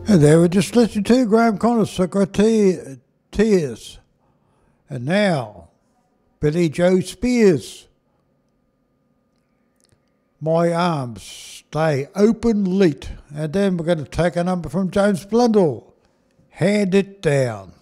And they were just listening to Graham Connor, Tears. And now, Billy Joe Spears. My Arms Stay Open Late. And then we're going to take a number from James Blundell. Hand It Down.